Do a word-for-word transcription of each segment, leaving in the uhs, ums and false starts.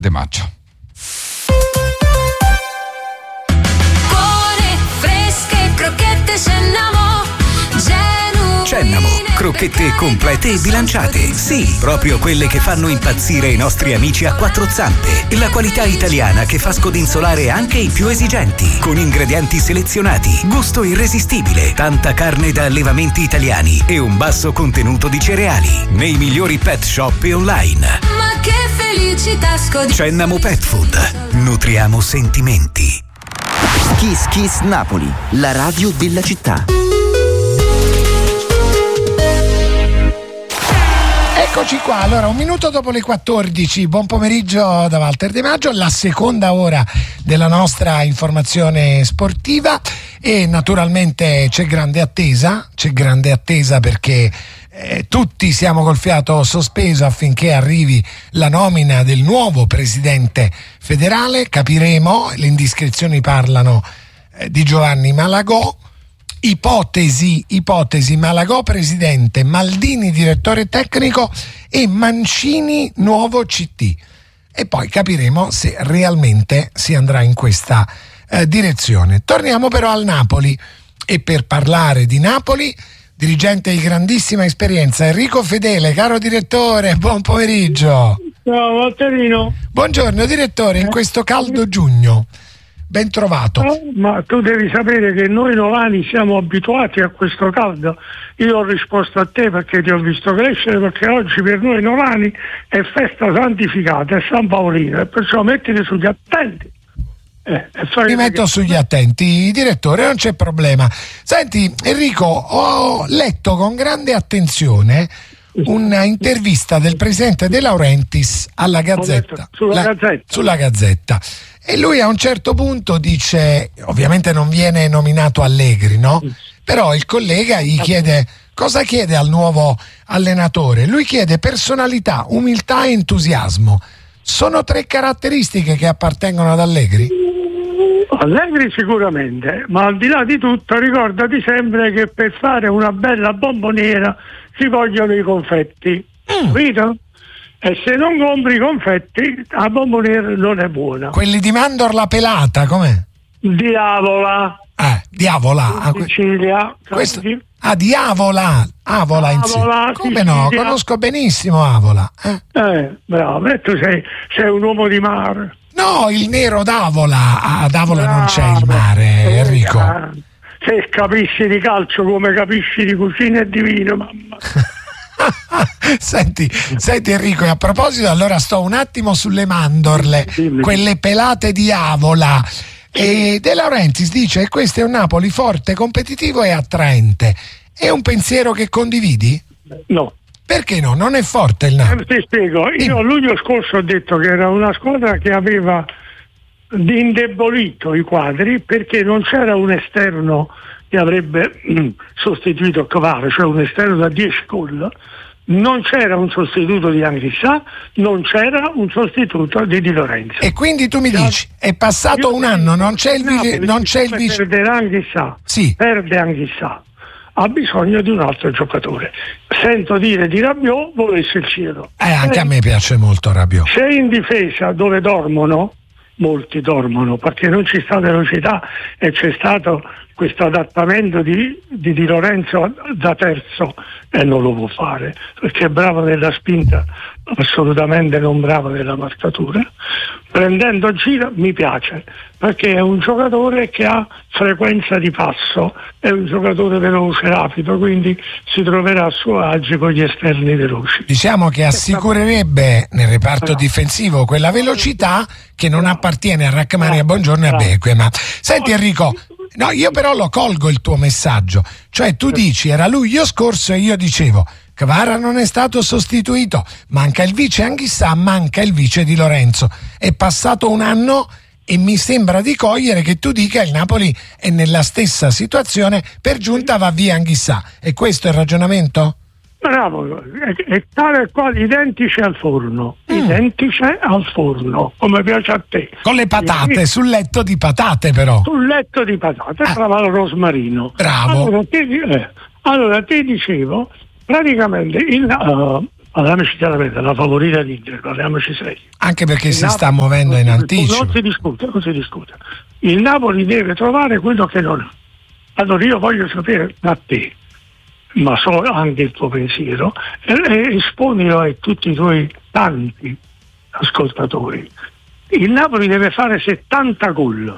De Maggio. Buone, fresche, crocchette Cennamo, genuine. Cennamo, crocchette complete e bilanciate. Sì, proprio quelle che fanno impazzire i nostri amici a quattro zampe. La qualità italiana che fa scodinzolare anche i più esigenti. Con ingredienti selezionati, gusto irresistibile, tanta carne da allevamenti italiani e un basso contenuto di cereali. Nei migliori pet shop e online. Ma che felicità scodinzolare. Cennamo Pet Food. Nutriamo sentimenti. Kiss Kiss Napoli, la radio della città. Eccoci qua, allora un minuto dopo le quattordici, buon pomeriggio da Walter De Maggio, la seconda ora della nostra informazione sportiva e naturalmente c'è grande attesa, c'è grande attesa perché eh, tutti siamo col fiato sospeso affinché arrivi la nomina del nuovo presidente federale, capiremo, le indiscrezioni parlano eh, di Giovanni Malagò. Ipotesi, ipotesi, Malagò presidente, Maldini direttore tecnico e Mancini nuovo C T. E poi capiremo se realmente si andrà in questa eh, direzione. Torniamo però al Napoli e per parlare di Napoli, dirigente di grandissima esperienza, Enrico Fedele, caro direttore, buon pomeriggio. Ciao Walterino. Buongiorno direttore, in questo caldo giugno. Ben trovato. No, ma tu devi sapere che noi novani siamo abituati a questo caldo. Io ho risposto a te perché ti ho visto crescere, perché oggi per noi novani è festa santificata, è San Paolino, e perciò mettiti sugli attenti. Eh, Mi metto che... sugli attenti, direttore, non c'è problema. Senti Enrico, ho letto con grande attenzione una intervista del presidente De Laurentiis alla Gazzetta, sulla, la, Gazzetta. sulla Gazzetta e lui a un certo punto dice, ovviamente non viene nominato Allegri, no? Però il collega gli chiede cosa chiede al nuovo allenatore, lui chiede personalità, umiltà e entusiasmo. Sono tre caratteristiche che appartengono ad Allegri? Allegri sicuramente, ma al di là di tutto ricordati sempre che per fare una bella bomboniera si vogliono i confetti, mm. capito? E se non compri i confetti la bomboniera non è buona. Quelli di mandorla pelata, com'è? Diavola. Eh, diavola. In Sicilia. Questo... Ah, di Avola. Avola, Avola in Sicilia. Come no? Sicilia. Conosco benissimo Avola. Eh, eh bravo, e tu sei, sei un uomo di mare. No, il nero d'Avola. Ad Avola bravo. Non c'è il mare, Enrico. Se capisci di calcio come capisci di cucina e di vino, mamma. senti, senti Enrico, e a proposito, allora sto un attimo sulle mandorle, Dimmi. quelle pelate di Avola. E De Laurentiis dice che questo è un Napoli forte, competitivo e attraente. È un pensiero che condividi? No. Perché no? Non è forte il Napoli? Eh, ti spiego, io Dimmi. luglio scorso ho detto che era una squadra che aveva indebolito i quadri perché non c'era un esterno che avrebbe mm, sostituito Kvara, cioè un esterno da dieci gol, non c'era un sostituto di Anghissà, non c'era un sostituto di Di Lorenzo. E quindi tu mi dici, è passato Io un anno, non c'è il vice, non c'è il vice. Perderà Anghissà, sì. perde Anghissà, ha bisogno di un altro giocatore. Sento dire di Rabiot, volesse il cielo. Eh, anche a me piace molto Rabiot. Se in difesa dove dormono, molti dormono perché non ci sta velocità e c'è stato questo adattamento di, di Di Lorenzo da terzo e non lo può fare perché è bravo nella spinta, assolutamente non bravo nella marcatura. Prendendo giro mi piace perché è un giocatore che ha frequenza di passo, è un giocatore veloce, rapido, quindi si troverà a suo agio con gli esterni veloci. Diciamo che assicurerebbe nel reparto difensivo quella velocità che non appartiene a Rachmani, a Buongiorno e a Bequema. Senti Enrico, no, io però lo colgo il tuo messaggio, cioè tu dici era luglio scorso e io dicevo Kvara non è stato sostituito, manca il vice Anghissà, manca il vice Di Lorenzo, è passato un anno e mi sembra di cogliere che tu dica il Napoli è nella stessa situazione, per giunta va via Anghissà, e questo è il ragionamento? Bravo, è, è tale e quale, identici al forno, mm. identici al forno, come piace a te. Con le patate, Quindi, sul letto di patate però. Sul letto di patate, ah. trova il rosmarino. Bravo. Allora ti, eh, allora, ti dicevo, praticamente il, uh, parliamoci chiaramente, la favorita l'Inter, parliamoci seri. Anche perché il si Napoli, sta muovendo in anticipo. Non si discute, non si discute. Il Napoli deve trovare quello che non ha. Allora io voglio sapere da te, ma so anche il tuo pensiero, e, e esponilo a tutti i tuoi tanti ascoltatori. Il Napoli deve fare settanta gol.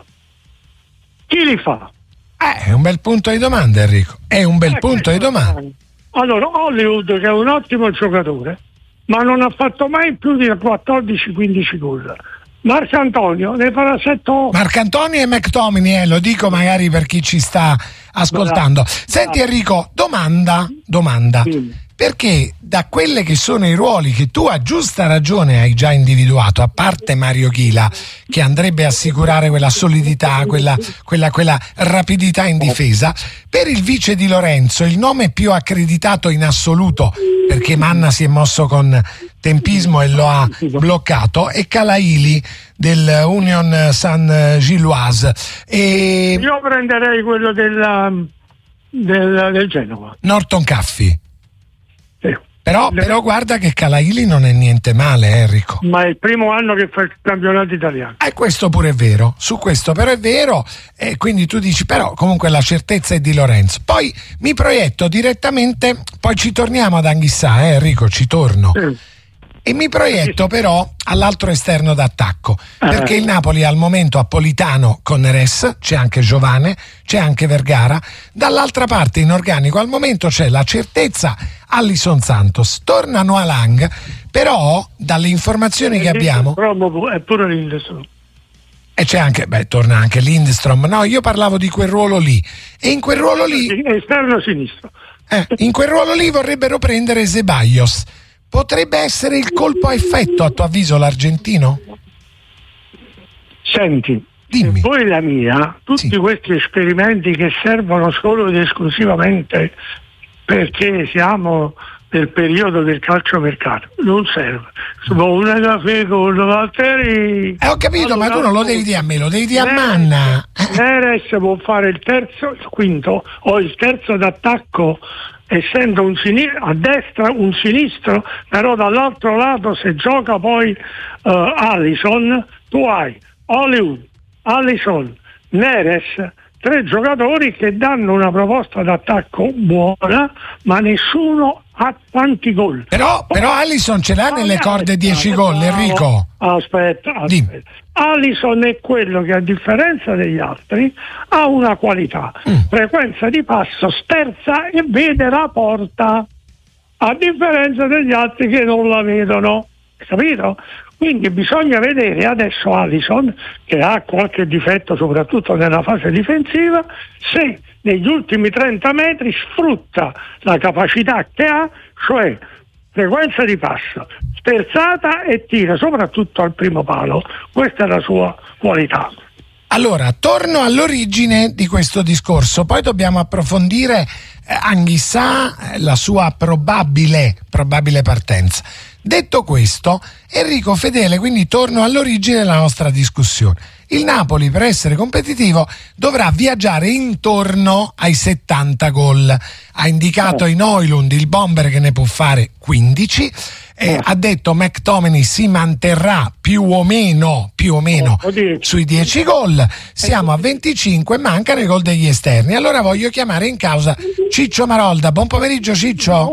Chi li fa? Eh, è un bel punto di domanda, Enrico. È un bel eh, punto di domanda. Allora, Hollywood, che è un ottimo giocatore, ma non ha fatto mai più di quattordici quindici gol. Marcantonio ne farà sette otto. Marcantonio e McTominay, eh, lo dico magari per chi ci sta ascoltando. Bravo. Senti Enrico, domanda, domanda. Sì. Perché da quelle che sono i ruoli che tu a giusta ragione hai già individuato, a parte Mario Chila, che andrebbe a assicurare quella solidità, quella, quella, quella rapidità in difesa, per il vice di Lorenzo il nome più accreditato in assoluto, perché Manna si è mosso con tempismo e lo ha bloccato, è Calaili del Union Saint-Gilloise. E... Io prenderei quello del, del, del Genova. Norton Caffi. Sì. Però, però guarda che Calaili non è niente male, eh, Enrico. Ma è il primo anno che fa il campionato italiano. E eh, questo pure è vero, su questo però è vero, e eh, quindi tu dici però comunque la certezza è di Lorenzo. Poi mi proietto direttamente, poi ci torniamo ad Anghissà, eh, Enrico, ci torno. Sì. E mi proietto però all'altro esterno d'attacco, perché il Napoli al momento ha Politano con Neres, c'è anche Giovane, c'è anche Vergara, dall'altra parte in organico al momento c'è la certezza Alisson Santos, tornano a Lang, però dalle informazioni che abbiamo è pure Lindstrom. E c'è anche, beh, torna anche Lindstrom, no, io parlavo di quel ruolo lì, e in quel ruolo lì esterno sinistro eh, in quel ruolo lì vorrebbero prendere Ceballos. Potrebbe essere il colpo a effetto, a tuo avviso, l'argentino? Senti, dimmi. Poi la mia, tutti sì. Questi esperimenti che servono solo ed esclusivamente perché siamo nel periodo del calciomercato, non serve. Una caffè con Valtteri. Eh, ho capito, allora, ma tu non lo devi dire a me, lo devi dire a Manna. Neres può fare il terzo, il quinto o il terzo d'attacco, essendo un sinistro, a destra un sinistro, però dall'altro lato se gioca poi uh, Alisson, tu hai Hollywood, Alisson, Neres, tre giocatori che danno una proposta d'attacco buona, ma nessuno ha tanti gol. Però, però Alisson ce l'ha nelle corde dieci gol, Enrico. Aspetta, aspetta. Alisson è quello che a differenza degli altri ha una qualità, mm. frequenza di passo sterza e vede la porta, a differenza degli altri che non la vedono, capito? Quindi bisogna vedere adesso Alisson, che ha qualche difetto soprattutto nella fase difensiva, se negli ultimi trenta metri sfrutta la capacità che ha, cioè frequenza di passo, sterzata e tira soprattutto al primo palo. Questa è la sua qualità. Allora, torno all'origine di questo discorso, poi dobbiamo approfondire eh, Anghissà, eh, la sua probabile, probabile partenza. Detto questo, Enrico Fedele, quindi torno all'origine della nostra discussione. Il Napoli, per essere competitivo, dovrà viaggiare intorno ai settanta gol. Ha indicato in Højlund il bomber che ne può fare quindici. Eh, ha detto McTominay si manterrà più o meno, più o meno sui dieci gol. Siamo a venticinque, mancano i gol degli esterni. Allora voglio chiamare in causa Ciccio Marolda. Buon pomeriggio, Ciccio.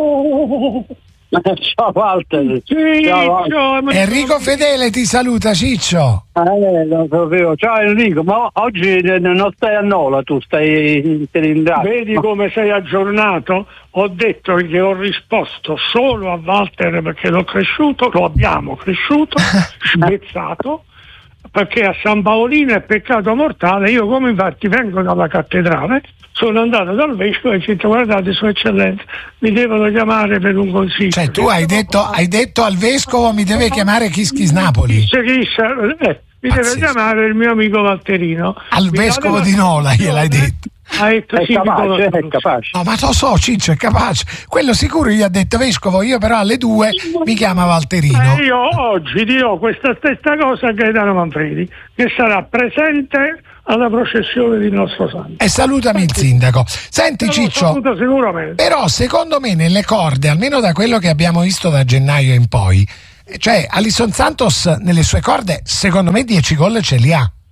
Ciao Walter. Ciao. Enrico Fedele ti saluta, Ciccio. Eh, lo sapevo. Ciao Enrico, ma oggi non stai a Nola, tu stai in Vedi come sei aggiornato? Ho detto che ho risposto solo a Walter perché l'ho cresciuto, lo abbiamo cresciuto, spezzato, perché a San Paolino è peccato mortale. Io, come infatti vengo dalla cattedrale, sono andato dal vescovo e ho detto: guardate, Sua Eccellenza, mi devono chiamare per un consiglio. Cioè tu hai detto, hai detto al vescovo mi deve chiamare Chis Chis Napoli. Chis, chis, eh, mi Pazzesco. Deve chiamare il mio amico Valterino. Al mi vescovo di Nola gliel'hai detto. Ah, è, è capace, è capace. No, ma lo so, Ciccio è capace. Quello sicuro gli ha detto: vescovo, io però alle due mi chiama Valterino. Eh, io oggi dirò questa stessa cosa a Gaetano Manfredi, che sarà presente alla processione di nostro santo. E salutami il sindaco. Senti, Lo Ciccio, saluto sicuramente. però secondo me nelle corde, almeno da quello che abbiamo visto da gennaio in poi, cioè Alisson Santos nelle sue corde, secondo me dieci gol ce li ha.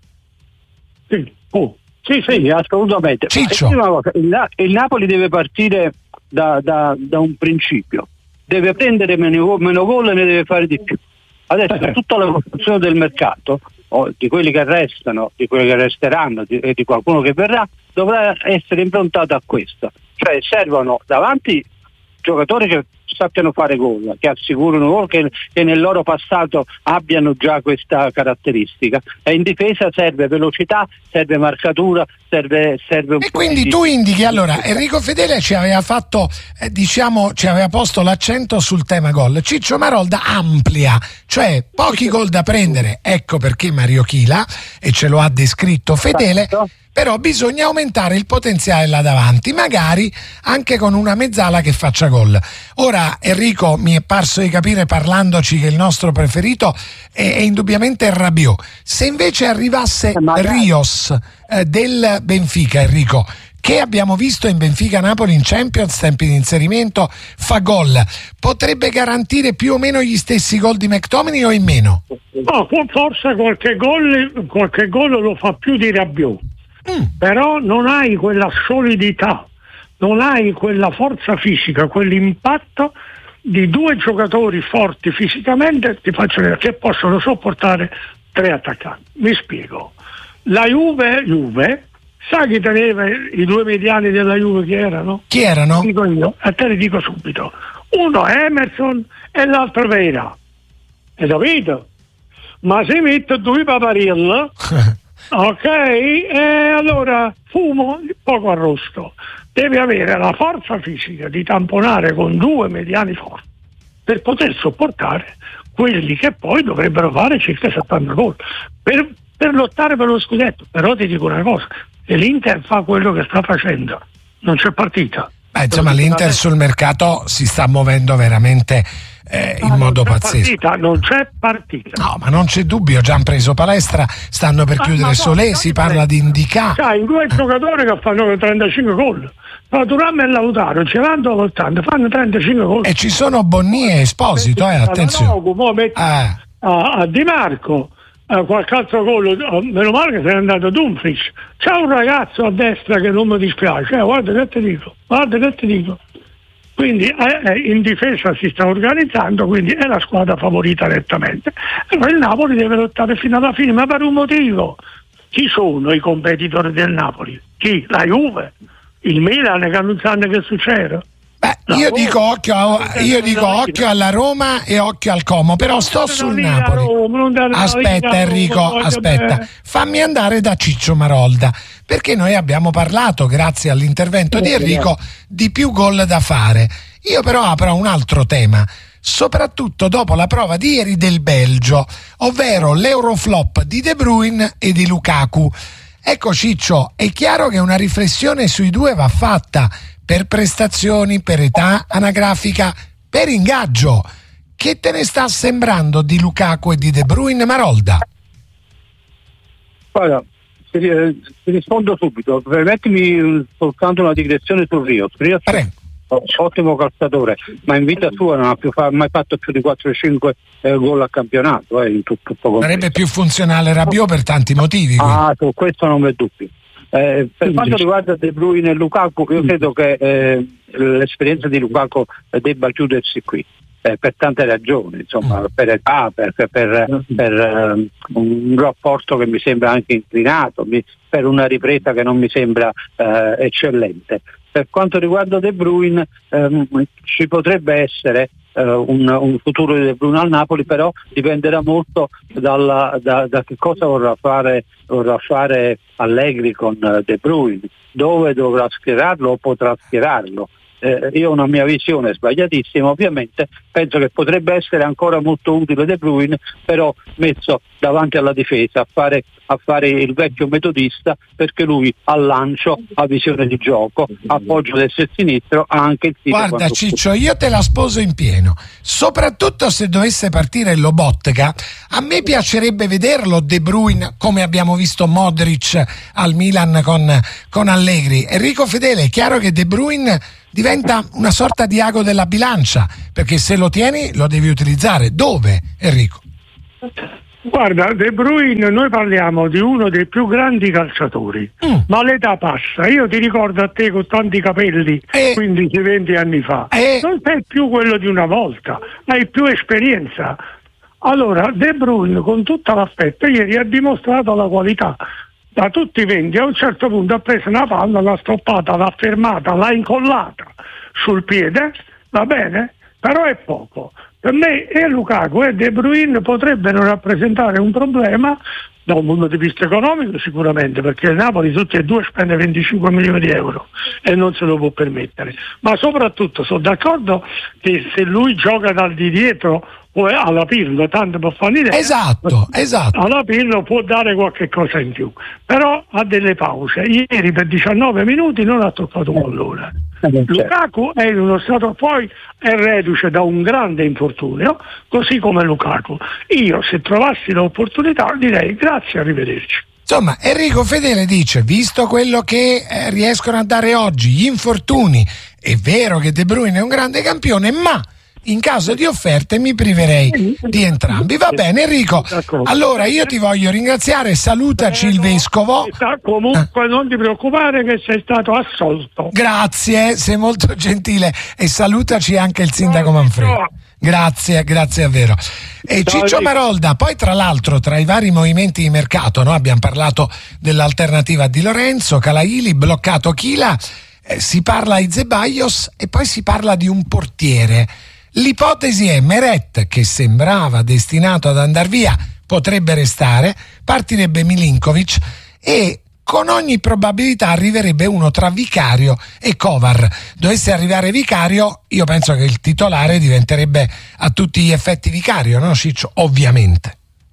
Sì, oh. Sì, sì, assolutamente. Ciccio. Cosa, il, Na- il Napoli deve partire da, da, da un principio, deve prendere meno, meno gol e ne deve fare di più. Adesso eh. tutta la costruzione del mercato, o di quelli che restano, di quelli che resteranno di, e di qualcuno che verrà, dovrà essere improntata a questo. Cioè servono davanti giocatori che sappiano fare gol, che assicurano gol, che, che nel loro passato abbiano già questa caratteristica, e in difesa serve velocità, serve marcatura, serve, serve un e po' quindi di... tu indichi, allora Enrico Fedele ci aveva fatto eh, diciamo ci aveva posto l'accento sul tema gol, Ciccio Marolda amplia, cioè pochi gol da prendere, ecco perché Mario Chila, e ce lo ha descritto Fedele, però bisogna aumentare il potenziale là davanti, magari anche con una mezzala che faccia gol. Ora Enrico, mi è parso di capire parlandoci che il nostro preferito è, è indubbiamente Rabiot. Se invece arrivasse Rios eh, del Benfica, Enrico, che abbiamo visto in Benfica-Napoli in Champions, tempi di inserimento, fa gol, potrebbe garantire più o meno gli stessi gol di McTominay o in meno? No, forse qualche gol, qualche gol lo fa più di Rabiot. Mm. Però non hai quella solidità, non hai quella forza fisica, quell'impatto di due giocatori forti fisicamente, ti faccio vedere, che possono sopportare tre attaccanti. Mi spiego. La Juve, Juve, sa chi teneva i due mediani della Juve chi erano? Chi erano? Dico io, a te li dico subito. Uno è Emerson e l'altro Vera. Hai capito? Ma se metto due Paparilla ok, e allora fumo poco arrosto. Devi avere la forza fisica di tamponare con due mediani forti per poter sopportare quelli che poi dovrebbero fare circa settanta gol per, per lottare per lo scudetto. Però ti dico una cosa, se l'Inter fa quello che sta facendo non c'è partita. Beh, insomma, l'Inter sul mercato si sta muovendo veramente eh, in ah, modo non pazzesco. Partita, non c'è partita. No, ma non c'è dubbio, già hanno preso palestra, stanno per ah, chiudere Solé, si parla di Indica. Sai, due giocatori che fanno trentacinque gol. Ma Thuram e Lautaro ci vanno lottando, fanno trentacinque gol. E ci sono Bonnie e Esposito, eh, attenzione. No, metti ah. a, a Di Marco. Uh, qualche altro gol, uh, meno male che se n'è andato Dumfries. C'è un ragazzo a destra che non mi dispiace, eh, guarda che ti dico, guarda che ti dico. Quindi eh, eh, in difesa si sta organizzando, quindi è la squadra favorita nettamente. Allora il Napoli deve lottare fino alla fine, ma per un motivo. Chi sono i competitori del Napoli? Chi? La Juve? Il Milan che non sanno che succede? Beh, io dico occhio, a, io dico occhio alla Roma e occhio al Como, però sto sul Napoli. Aspetta Enrico, aspetta, fammi andare da Ciccio Marolda, perché noi abbiamo parlato, grazie all'intervento di Enrico, di più gol da fare. Io però apro un altro tema, soprattutto dopo la prova di ieri del Belgio, ovvero l'Euroflop di De Bruyne e di Lukaku. Ecco Ciccio, è chiaro che una riflessione sui due va fatta, per prestazioni, per età anagrafica, per ingaggio. Che te ne sta sembrando di Lukaku e di De Bruyne, Marolda? Guarda, ti, ti rispondo subito. Permettimi soltanto una digressione sul Rios. Rios è un ottimo calciatore, ma in vita sua non ha più fa- mai fatto più di quattro cinque eh, gol a campionato. Eh, in tutto, tutto Sarebbe più funzionale Rabiot per tanti motivi. Quindi. Ah, su questo non c'è dubbio. Eh, per quanto riguarda De Bruyne e Lukaku, io credo che eh, l'esperienza di Lukaku debba chiudersi qui, eh, per tante ragioni, insomma, per età, per, per, per, per eh, un rapporto che mi sembra anche inclinato, mi, per una ripresa che non mi sembra eh, eccellente. Per quanto riguarda De Bruyne, ehm, ci potrebbe essere Un, un futuro di De Bruyne al Napoli, però dipenderà molto dalla, da, da che cosa vorrà fare, vorrà fare Allegri con De Bruyne, dove dovrà schierarlo o potrà schierarlo. eh, io ho una mia visione sbagliatissima ovviamente, penso che potrebbe essere ancora molto utile De Bruyne, però messo davanti alla difesa a fare, a fare il vecchio metodista, perché lui al lancio ha visione di gioco, appoggio destro e sinistro, ha anche il tiro. Guarda Ciccio, io te la sposo in pieno, soprattutto se dovesse partire il Lobotka. A me piacerebbe vederlo De Bruyne come abbiamo visto Modric al Milan con, con Allegri. Enrico Fedele, è chiaro che De Bruyne diventa una sorta di ago della bilancia, perché se lo tieni lo devi utilizzare. Dove, Enrico? Guarda, De Bruyne, noi parliamo di uno dei più grandi calciatori, mm. ma l'età passa. Io ti ricordo a te con tanti capelli eh. quindici venti anni fa, eh. non sei più quello di una volta, hai più esperienza. Allora De Bruyne, con tutta l'affetto, ieri ha dimostrato la qualità. Da tutti i venti a un certo punto ha preso una palla, l'ha stoppata, l'ha fermata, l'ha incollata sul piede, va bene? Però è poco. Per me e Lukaku e De Bruyne potrebbero rappresentare un problema da un punto di vista economico sicuramente, perché il Napoli tutti e due spende venticinque milioni di euro e non se lo può permettere, ma soprattutto sono d'accordo che se lui gioca dal di dietro o alla Pirlo, tanto può fare un'idea, esatto, esatto. alla Pirlo può dare qualche cosa in più, però ha delle pause. Ieri per diciannove minuti non ha toccato un pallone. Lukaku è in uno stato, poi è reduce da un grande infortunio, così come Lukaku. Io se trovassi l'opportunità direi grazie, arrivederci. Insomma, Enrico Fedele dice, visto quello che eh, riescono a dare oggi, gli infortuni, è vero che De Bruyne è un grande campione, ma in caso di offerte mi priverei di entrambi. Va bene Enrico, allora io ti voglio ringraziare, salutaci il vescovo. Comunque non ti preoccupare che sei stato assolto. Grazie, sei molto gentile, e salutaci anche il sindaco Manfredi. Grazie, grazie davvero. E Ciccio Marolda, poi tra l'altro tra i vari movimenti di mercato, no? Abbiamo parlato dell'alternativa di Lorenzo, Calaili, bloccato Chila, eh, si parla di Zeballos e poi si parla di un portiere. L'ipotesi è Meret, che sembrava destinato ad andar via, potrebbe restare, partirebbe Milinkovic e con ogni probabilità arriverebbe uno tra Vicario e Kovar. Dovesse arrivare Vicario, io penso che il titolare diventerebbe a tutti gli effetti Vicario, no Ciccio? Ovviamente.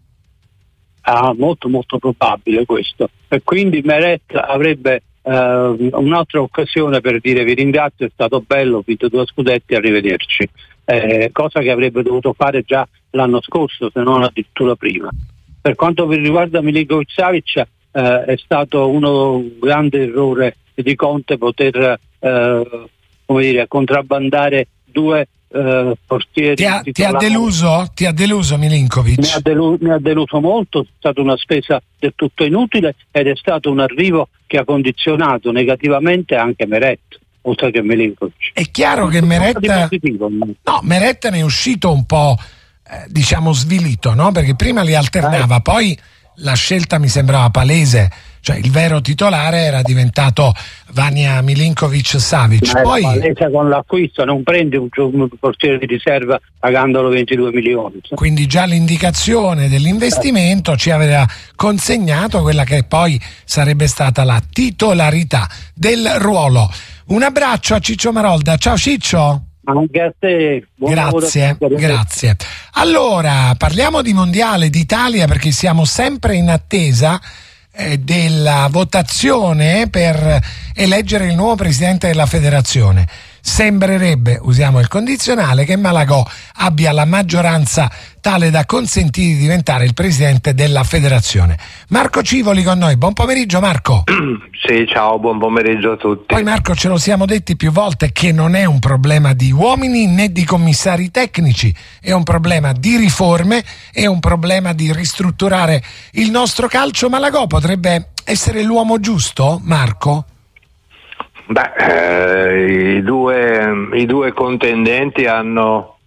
Ah, molto molto probabile questo. E quindi Meret avrebbe eh, un'altra occasione per dire vi ringrazio, è stato bello, ho vinto due scudetti, arrivederci. Eh, cosa che avrebbe dovuto fare già l'anno scorso, se non addirittura prima. Per quanto riguarda Milinkovic-Savic, eh, è stato uno, un grande errore di Conte poter eh, come dire, contrabbandare due eh, portieri. Ti ha, ti ha deluso? Ti ha deluso Milinkovic? Mi ha, delu- mi ha deluso molto, è stata una spesa del tutto inutile ed è stato un arrivo che ha condizionato negativamente anche Meret, oltre che Milinkovic. È chiaro che Meret, no, Meret ne è uscito un po' eh, diciamo svilito, no? Perché prima li alternava, eh. poi la scelta mi sembrava palese, cioè il vero titolare era diventato Vanja Milinkovic-Savic. Ma poi palese con l'acquisto, non prendi un, un portiere di riserva pagandolo ventidue milioni. Quindi già l'indicazione dell'investimento eh. ci aveva consegnato quella che poi sarebbe stata la titolarità del ruolo. Un abbraccio a Ciccio Marolda. Ciao Ciccio. Anche a te. Buon grazie, grazie. Allora, parliamo di Mondiale d'Italia perché siamo sempre in attesa eh, della votazione per eleggere il nuovo presidente della federazione. Sembrerebbe, usiamo il condizionale, che Malagò abbia la maggioranza tale da consentire di diventare il presidente della federazione. Marco Civoli con noi, buon pomeriggio Marco. Sì, ciao, buon pomeriggio a tutti. Poi Marco, ce lo siamo detti più volte che non è un problema di uomini né di commissari tecnici, è un problema di riforme, è un problema di ristrutturare il nostro calcio. Malagò potrebbe essere l'uomo giusto, Marco? Beh, eh, i, due, i due contendenti hanno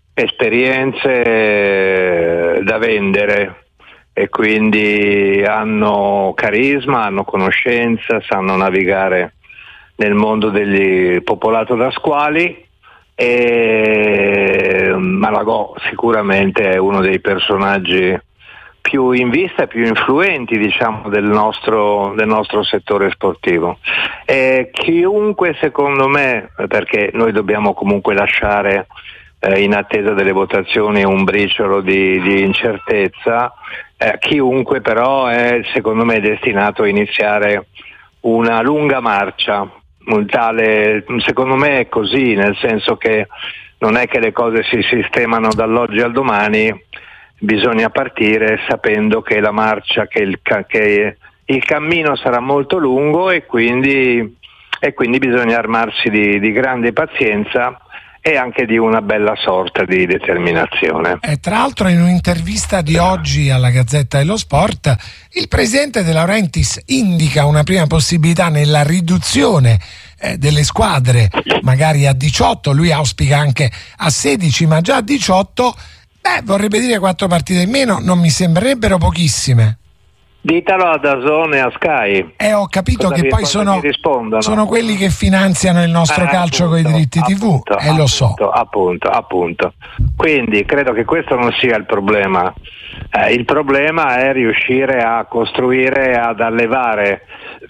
esperienze da vendere e quindi hanno carisma, hanno conoscenza, sanno navigare nel mondo degli popolato da squali e Malagò sicuramente è uno dei personaggi più in vista e più influenti, diciamo, del nostro, del nostro settore sportivo. E chiunque, secondo me, perché noi dobbiamo comunque lasciare eh, in attesa delle votazioni un briciolo di, di incertezza, eh, chiunque però è, secondo me, destinato a iniziare una lunga marcia, un tale, secondo me è così, nel senso che non è che le cose si sistemano dall'oggi al domani, bisogna partire sapendo che la marcia, che il, che il cammino sarà molto lungo e quindi, e quindi bisogna armarsi di, di grande pazienza e anche di una bella sorta di determinazione. E tra l'altro in un'intervista di oggi alla Gazzetta dello Sport il presidente De Laurentiis indica una prima possibilità nella riduzione eh, delle squadre, magari a diciotto, lui auspica anche a sedici, ma già a diciotto, beh, vorrebbe dire quattro partite in meno, non mi sembrerebbero pochissime. Ditelo a DAZN e a Sky. Eh, ho capito cosa che vi, poi sono, sono quelli che finanziano il nostro eh, calcio appunto, con i diritti appunto, tivù, e eh, appunto, lo so. Appunto, appunto. Quindi credo che questo non sia il problema. Eh, il problema è riuscire a costruire, ad allevare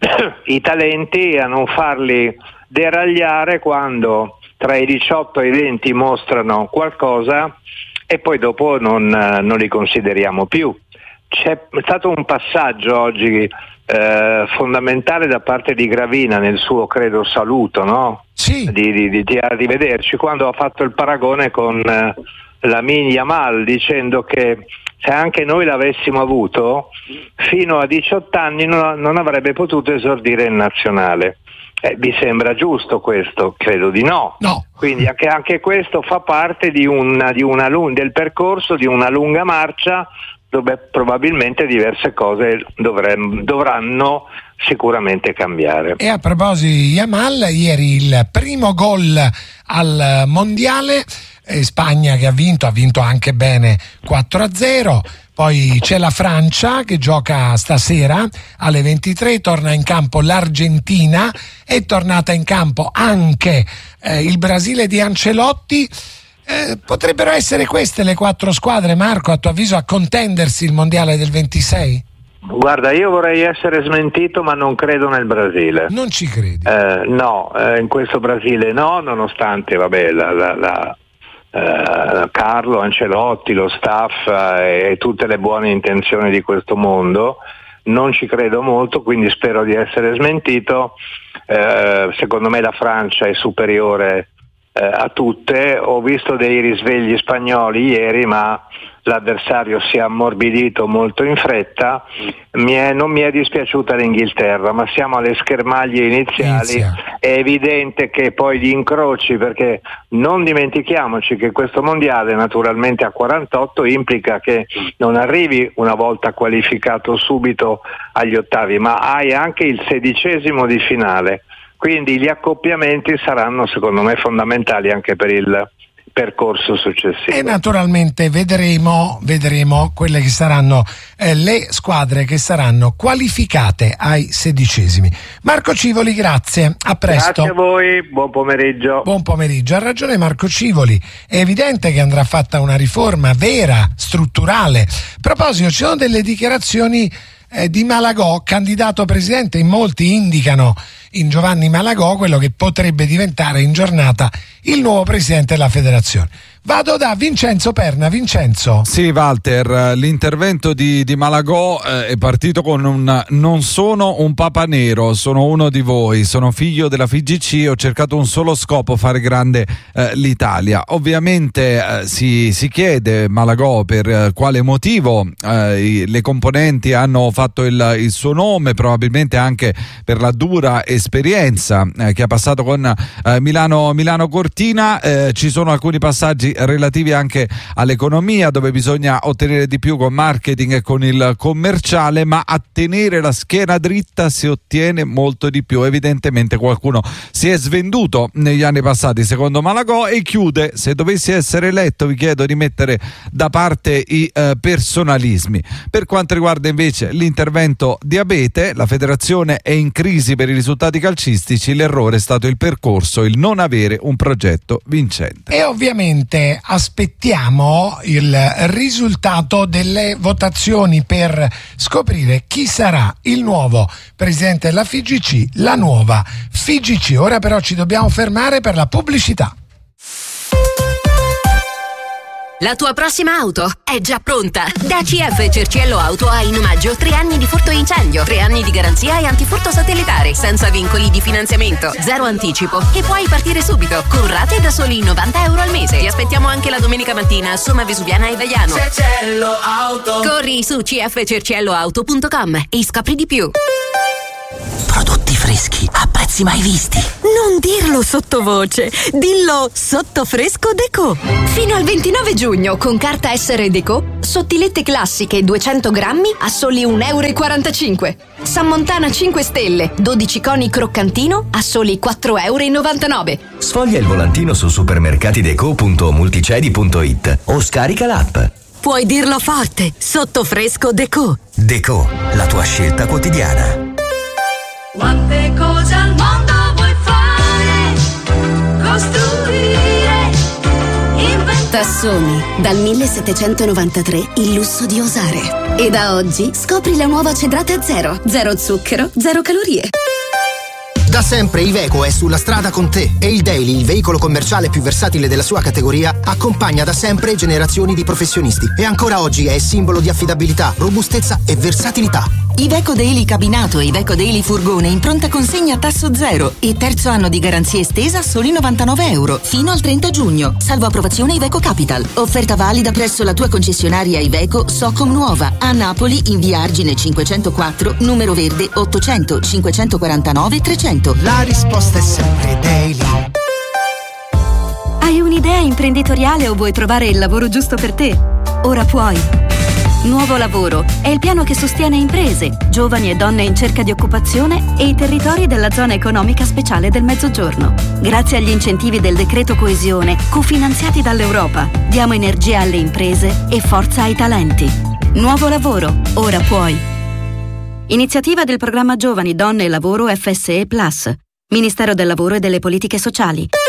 i talenti e a non farli deragliare quando tra i diciotto e i venti mostrano qualcosa e poi dopo non, non li consideriamo più. C'è stato un passaggio oggi eh, fondamentale da parte di Gravina nel suo, credo, saluto, no? Sì. Di, di, di, di arrivederci, quando ha fatto il paragone con eh, Lamine Yamal, dicendo che se anche noi l'avessimo avuto, fino a diciotto anni non, non avrebbe potuto esordire in nazionale. Eh, vi sembra giusto questo? Credo di no. No. Quindi anche, anche questo fa parte di una, di una, del percorso di una lunga marcia dove probabilmente diverse cose dovrem, dovranno sicuramente cambiare. E a proposito di Yamal, ieri il primo gol al mondiale, eh, Spagna che ha vinto, ha vinto anche bene quattro a zero. Poi c'è la Francia che gioca stasera alle ventitré, torna in campo l'Argentina, è tornata in campo anche eh, il Brasile di Ancelotti. Eh, potrebbero essere queste le quattro squadre, Marco, a tuo avviso, a contendersi il mondiale del ventisei? Guarda, io vorrei essere smentito, ma non credo nel Brasile. Non ci credi? Eh, no, eh, in questo Brasile no, nonostante vabbè, la, la, la, eh, Carlo Ancelotti, lo staff eh, e tutte le buone intenzioni di questo mondo. Non ci credo molto, quindi spero di essere smentito. Eh, secondo me la Francia è superiore a tutte. Ho visto dei risvegli spagnoli ieri, ma l'avversario si è ammorbidito molto in fretta. Mi è, non mi è dispiaciuta l'Inghilterra, ma siamo alle schermaglie iniziali. Inizia. È evidente che poi gli incroci, perché non dimentichiamoci che questo mondiale naturalmente a quarantotto implica che non arrivi una volta qualificato subito agli ottavi, ma hai anche il sedicesimo di finale. Quindi gli accoppiamenti saranno, secondo me, fondamentali anche per il percorso successivo. E naturalmente vedremo, vedremo quelle che saranno eh, le squadre che saranno qualificate ai sedicesimi. Marco Civoli, grazie, a presto. Grazie a voi, buon pomeriggio. Buon pomeriggio, ha ragione Marco Civoli, è evidente che andrà fatta una riforma vera, strutturale. A proposito, ci sono delle dichiarazioni eh, di Malagò, candidato presidente, in molti indicano in Giovanni Malagò quello che potrebbe diventare in giornata il nuovo presidente della federazione. Vado da Vincenzo Perna. Vincenzo. Sì, Walter, l'intervento di, di Malagò eh, è partito con un: non sono un papa nero, sono uno di voi, sono figlio della F I G C, ho cercato un solo scopo, fare grande eh, l'Italia. Ovviamente eh, si, si chiede Malagò per eh, quale motivo eh, i, le componenti hanno fatto il, il suo nome, probabilmente anche per la dura esperienza eh, che ha passato con eh, Milano, Milano Cortina. Eh, ci sono alcuni passaggi relativi anche all'economia, dove bisogna ottenere di più con marketing e con il commerciale, ma a tenere la schiena dritta si ottiene molto di più. Evidentemente qualcuno si è svenduto negli anni passati, secondo Malagò, e chiude: se dovessi essere eletto vi chiedo di mettere da parte i eh, personalismi. Per quanto riguarda invece l'intervento di Abete, la federazione è in crisi per i risultati calcistici, l'errore è stato il percorso, il non avere un progetto vincente. E ovviamente naturalmente aspettiamo il risultato delle votazioni per scoprire chi sarà il nuovo presidente della F I G C, la nuova F I G C. Ora però ci dobbiamo fermare per la pubblicità. La tua prossima auto è già pronta. Da C F Cerciello Auto hai in omaggio tre anni di furto incendio, tre anni di garanzia e antifurto satellitare, senza vincoli di finanziamento, zero anticipo e puoi partire subito con rate da soli novanta euro al mese. Ti aspettiamo anche la domenica mattina a Somma Vesuviana e Vaiano. Cerciello Auto. Corri su c f cerciello auto punto com e scopri di più. Prodotti freschi a prezzi mai visti. Non dirlo sottovoce, dillo sotto Fresco Deco. Fino al ventinove giugno con carta S R Deco, sottilette classiche duecento grammi a soli un euro e quarantacinque. San Montana cinque stelle, dodici coni croccantino a soli quattro euro e novantanove. Sfoglia il volantino su supermercatideco punto multicedi punto it o scarica l'app. Puoi dirlo forte, sotto Fresco Deco. Deco, la tua scelta quotidiana. Quante cose al mondo vuoi fare, costruire, inventare. Tassoni, dal millesettecentonovantatré il lusso di osare. E da oggi scopri la nuova Cedrate Zero, zero zucchero, zero calorie. Da sempre Iveco è sulla strada con te e il Daily, il veicolo commerciale più versatile della sua categoria, accompagna da sempre generazioni di professionisti e ancora oggi è simbolo di affidabilità, robustezza e versatilità. Iveco Daily cabinato e Iveco Daily furgone in pronta consegna a tasso zero e terzo anno di garanzia estesa a soli novantanove euro fino al trenta giugno, salvo approvazione Iveco Capital. Offerta valida presso la tua concessionaria Iveco Socom Nuova a Napoli in via Argine cinquecentoquattro, numero verde ottocento cinquecentoquarantanove trecento. La risposta è sempre Daily. Hai un'idea imprenditoriale o vuoi trovare il lavoro giusto per te? Ora puoi. Nuovo Lavoro è il piano che sostiene imprese, giovani e donne in cerca di occupazione e i territori della zona economica speciale del Mezzogiorno. Grazie agli incentivi del decreto coesione, cofinanziati dall'Europa, diamo energia alle imprese e forza ai talenti. Nuovo Lavoro, ora puoi. Iniziativa del programma Giovani, Donne e Lavoro F S E Plus, Ministero del Lavoro e delle Politiche Sociali.